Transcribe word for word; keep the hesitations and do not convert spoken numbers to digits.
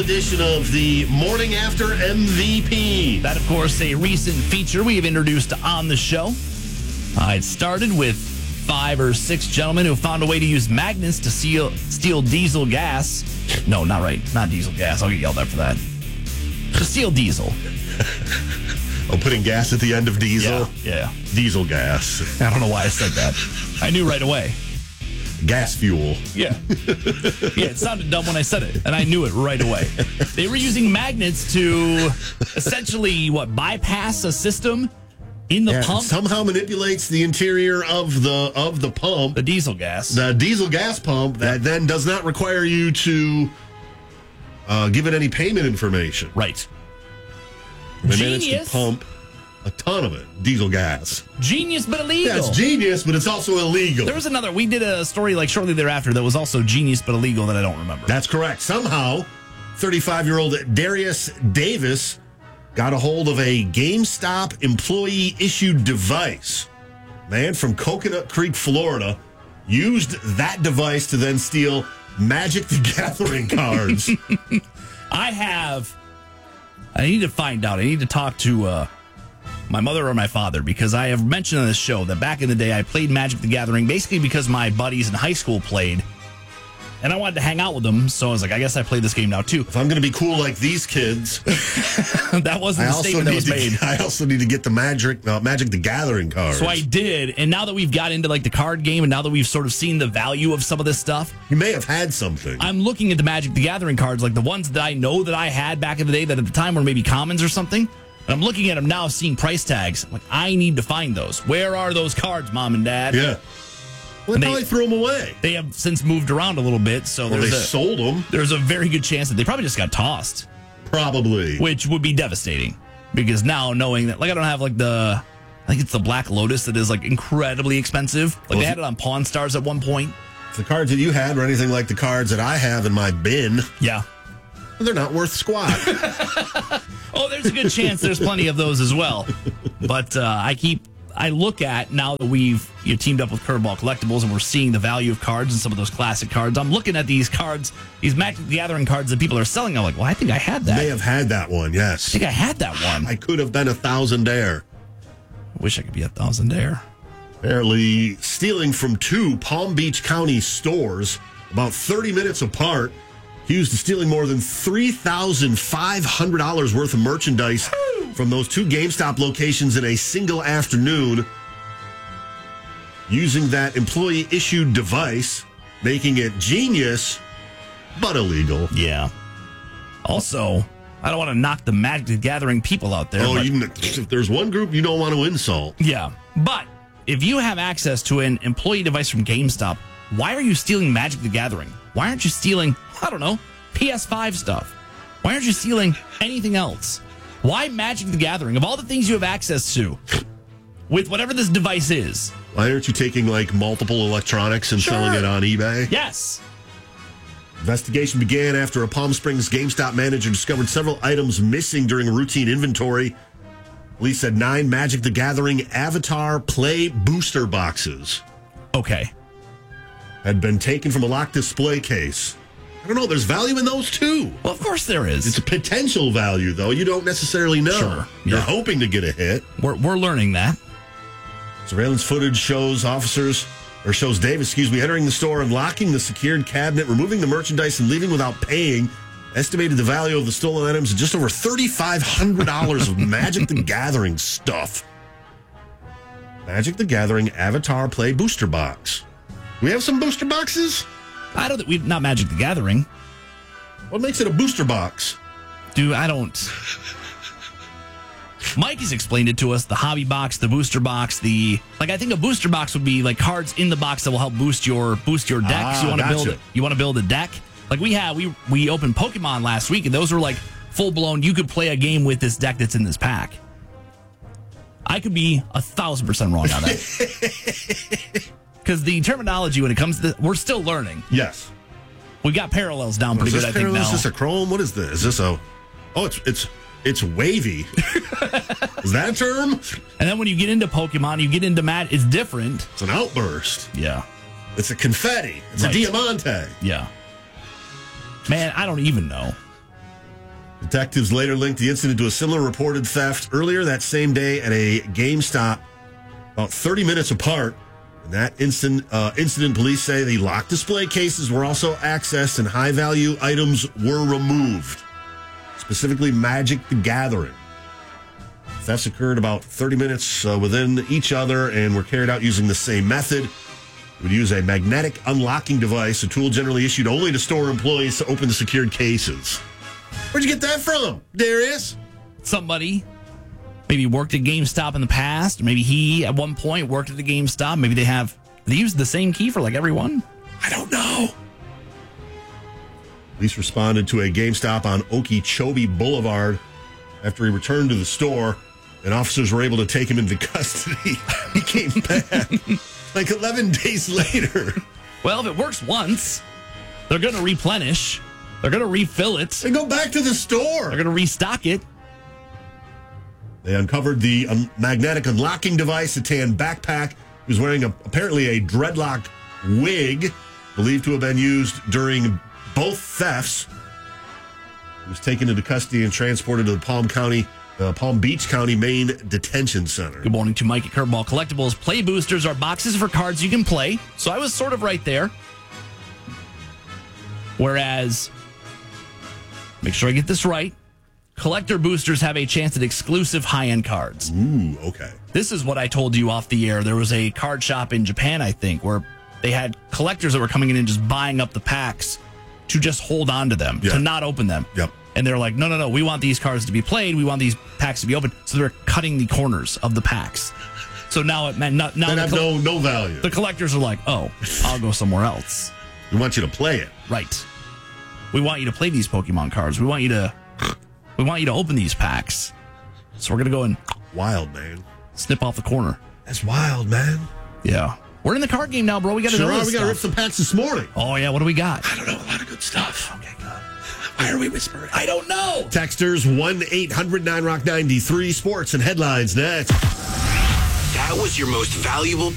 edition of the Morning After M V P. That, of course, a recent feature we have introduced on the show. Uh, it started with five or six gentlemen who found a way to use magnets to steal, steal diesel gas. No, not right. Not diesel gas. I'll get yelled at for that. To steal diesel. Oh, putting gas at the end of diesel? Yeah, yeah. Diesel gas. I don't know why I said that. I knew right away. Gas fuel. Yeah. Yeah, it sounded dumb when I said it, and I knew it right away. They were using magnets to essentially, what, bypass a system in the Yeah, pump? it somehow manipulates the interior of the of the pump. The diesel gas. The diesel gas pump that then does not require you to uh, give it any payment information. Right. They managed Genius. to pump a ton of it, diesel gas. Genius, but illegal. Yeah, it's genius, but it's also illegal. There was another, we did a story like shortly thereafter that was also genius but illegal that I don't remember. That's correct. Somehow, thirty-five-year-old Darius Davis got a hold of a GameStop employee-issued device. Man from Coconut Creek, Florida, used that device to then steal Magic the Gathering cards. I have, I need to find out. I need to talk to uh, my mother or my father, because I have mentioned on this show that back in the day I played Magic the Gathering basically because my buddies in high school played, and I wanted to hang out with them, so I was like, I guess I play this game now too. If I'm going to be cool like these kids, that wasn't I the also statement that was need made. to, I also need to get the Magic, uh, Magic the Gathering cards. So I did, and now that we've got into like the card game, and now that we've sort of seen the value of some of this stuff, You may have had something. I'm looking at the Magic the Gathering cards, like the ones that I know that I had back in the day that at the time were maybe commons or something. And I'm looking at them now, seeing price tags. I'm like, I need to find those. Where are those cards, Mom and Dad? Yeah. Well, And they they- probably threw them away. They have since moved around a little bit, so Or there's they a, sold them. there's a very good chance that they probably just got tossed, Probably. which would be devastating. Because now knowing that, like, I don't have like the, I think it's the Black Lotus that is like incredibly expensive. Like Well, they if had it on Pawn Stars at one point. If the cards that you had were anything like the cards that I have in my bin, Yeah. they're not worth squat. Oh, there's a good chance there's plenty of those as well. But uh, I keep, I look at, now that we've you know, teamed up with Curveball Collectibles and we're seeing the value of cards and some of those classic cards, I'm looking at these cards, these Magic the Gathering cards that people are selling. I'm like, well, I think I had that. May have had that one, I yes. think I had that one. I could have been a thousandaire. wish I could be a thousandaire. Apparently stealing from two Palm Beach County stores about thirty minutes apart. Accused of stealing more than three thousand five hundred dollars worth of merchandise from those two GameStop locations in a single afternoon, using that employee-issued device, making it genius, but illegal. Yeah. Also, I don't want to knock the Magic the Gathering people out there. Oh, but, you, if there's one group you don't want to insult. yeah. But if you have access to an employee device from GameStop, why are you stealing Magic the Gathering? Why aren't you stealing, I don't know, P S five stuff? Why aren't you stealing anything else? Why Magic the Gathering? Of all the things you have access to, with whatever this device is. Why aren't you taking like multiple electronics and Sure. selling it on eBay? Yes. Investigation began after a Palm Springs GameStop manager discovered several items missing during a routine inventory. Police said nine Magic the Gathering Avatar Play booster boxes Okay. had been taken from a locked display case. I don't know. There's value in those too. Well, of course there is. It's a potential value, though. You don't necessarily know. Sure. You're Yeah. hoping to get a hit. We're, we're learning that. Surveillance footage shows officers, or shows Davis, excuse me, entering the store, unlocking the secured cabinet, removing the merchandise, and leaving without paying. Estimated the value of the stolen items at just over thirty-five hundred dollars of Magic the Gathering stuff. Magic the Gathering Avatar Play booster box. We have some booster boxes? I don't think we've not Magic the Gathering. What makes it a booster box? Dude, I don't. Mike has explained it to us, the hobby box, the booster box, the like I think a booster box would be like cards in the box that will help boost your boost your deck. Ah, so you want to gotcha. build it. You want to build a deck? Like we had we we opened Pokemon last week and those were like full blown, you could play a game with this deck that's in this pack. I could be a thousand percent wrong on that. Because the terminology when it comes to this, we're still learning. Yes. We got parallels down pretty Is good, this I think, parallel? now. Is this a chrome? What is this? Is this a... Oh, it's it's it's wavy. Is that a term? And then when you get into Pokemon, you get into Matt, it's different. It's an outburst. Yeah. It's a confetti. It's Right. a diamante. Yeah. Man, I don't even know. Detectives later linked the incident to a similar reported theft earlier that same day at a GameStop, about thirty minutes apart. In that incident, uh, incident, police say the locked display cases were also accessed and high-value items were removed, specifically Magic the Gathering. Thefts occurred about thirty minutes uh, within each other and were carried out using the same method. It would use a magnetic unlocking device, a tool generally issued only to store employees to open the secured cases. Where'd you get that from, Darius? Somebody maybe worked at GameStop in the past. Maybe he, at one point, worked at the GameStop. Maybe they have, they use the same key for like everyone. I don't know. Police responded to a GameStop on Okeechobee Boulevard after he returned to the store, and officers were able to take him into custody. He came back like eleven days later. Well, if it works once, they're going to replenish. They're going to refill it. They go back to the store. They're going to restock it. They uncovered the um, magnetic unlocking device, a tan backpack. He was wearing a, apparently a dreadlock wig, believed to have been used during both thefts. He was taken into custody and transported to the Palm County, uh, Palm Beach County Main Detention Center. Good morning to Mike at Curveball Collectibles. Play boosters are boxes for cards you can play. So I was sort of right there. Whereas, make sure I get this right, collector boosters have a chance at exclusive high-end cards. Ooh, okay. This is what I told you off the air. There was a card shop in Japan, I think, where they had collectors that were coming in and just buying up the packs to just hold on to them, yeah. to not open them. Yep. And they're like, no, no, no, we want these cards to be played. We want these packs to be open. So they're cutting the corners of the packs. So now it meant not, now They the have col- no, no value. the collectors are like, oh, I'll go somewhere else. We want you to play it. Right. We want you to play these Pokemon cards. We want you to we want you to open these packs. So we're going to go and Wild, man. snip off the corner. That's wild, man. Yeah. We're in the card game now, bro. We got to Sure know are. this We got to rip stuff. some packs this morning. Oh, yeah. What do we got? I don't know. A lot of good stuff. Okay, good. Why are we whispering? I don't know. Texters one eight hundred nine rock ninety-three. Sports and headlines next. That was your most valuable